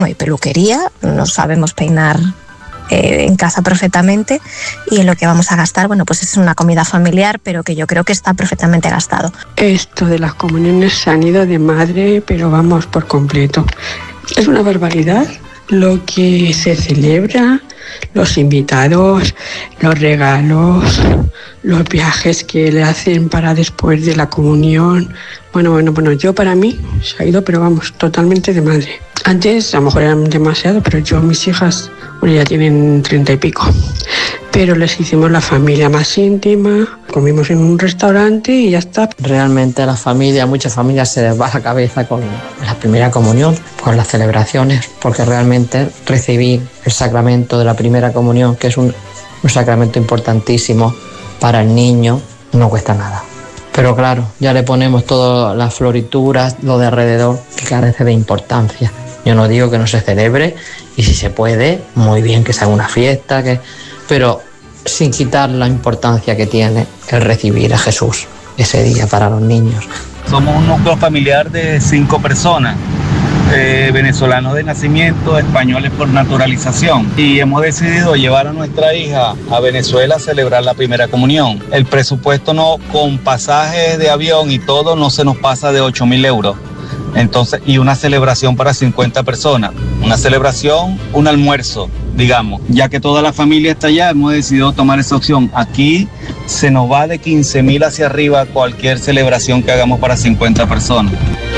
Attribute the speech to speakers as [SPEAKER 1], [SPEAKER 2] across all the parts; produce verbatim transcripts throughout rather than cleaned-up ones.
[SPEAKER 1] No hay peluquería, no sabemos peinar eh, en casa perfectamente, y en lo que vamos a gastar, bueno, pues es una comida familiar, pero que yo creo que está perfectamente gastado.
[SPEAKER 2] Esto de las comuniones se han ido de madre, pero vamos, por completo. Es una barbaridad lo que se celebra, los invitados, los regalos, los viajes que le hacen para después de la comunión. Bueno, bueno, bueno, yo para mí se ha ido, pero vamos, totalmente de madre. Antes a lo mejor eran demasiado, pero yo, mis hijas, bueno, ya tienen treinta y pico. Pero les hicimos la familia más íntima, comimos en un restaurante y ya está.
[SPEAKER 3] Realmente a la familia, a muchas familias se les va la cabeza con la primera comunión, con las celebraciones, porque realmente recibir el sacramento de la primera comunión, que es un, un sacramento importantísimo para el niño, no cuesta nada. Pero claro, ya le ponemos todas las florituras, lo de alrededor, que carece de importancia. Yo no digo que no se celebre, y si se puede, muy bien que sea una fiesta, que... pero sin quitar la importancia que tiene el recibir a Jesús ese día para los niños.
[SPEAKER 4] Somos un núcleo familiar de cinco personas, eh, venezolanos de nacimiento, españoles por naturalización, y hemos decidido llevar a nuestra hija a Venezuela a celebrar la primera comunión. El presupuesto, no, con pasajes de avión y todo, no se nos pasa de ocho mil euros. Entonces, y una celebración para cincuenta personas, una celebración, un almuerzo, digamos. Ya que toda la familia está allá, hemos decidido tomar esa opción. Aquí se nos va de quince mil hacia arriba cualquier celebración que hagamos para cincuenta personas.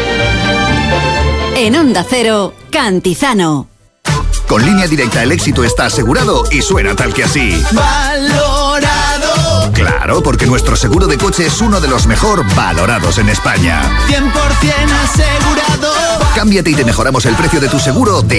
[SPEAKER 5] En Onda Cero, Cantizano.
[SPEAKER 6] Con Línea Directa el éxito está asegurado y suena tal que así.
[SPEAKER 7] Valorado.
[SPEAKER 6] Claro, porque nuestro seguro de coche es uno de los mejor valorados en España.
[SPEAKER 7] cien por ciento asegurado.
[SPEAKER 6] Cámbiate y te mejoramos el precio de tu seguro de